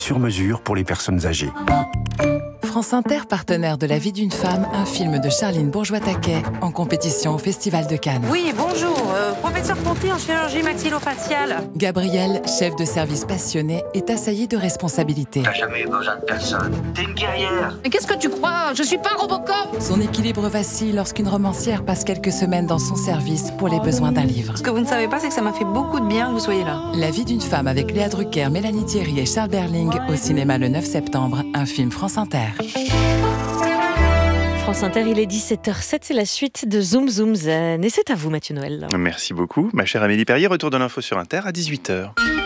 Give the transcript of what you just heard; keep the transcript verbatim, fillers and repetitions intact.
sur mesure pour les personnes âgées. France Inter, partenaire de La vie d'une femme, un film de Charline Bourgeois-Taquet, en compétition au Festival de Cannes. Oui, bonjour, euh, professeur Ponty en chirurgie maxillofaciale. Gabriel, chef de service passionné, est assailli de responsabilités. T'as jamais eu besoin de personne. T'es une guerrière. Mais qu'est-ce que tu crois? Je suis pas Robocop. Son équilibre vacille lorsqu'une romancière passe quelques semaines dans son service pour les besoins d'un livre. Ce que vous ne savez pas, c'est que ça m'a fait beaucoup de bien que vous soyez là. La vie d'une femme avec Léa Drucker, Mélanie Thierry et Charles Berling au cinéma le neuf septembre, un film France Inter. France Inter, il est dix-sept heures sept, c'est la suite de Zoom Zoom Zen. Et c'est à vous, Mathieu Noël. Merci beaucoup, ma chère Amélie Perrier. Retour de l'info sur Inter à dix-huit heures.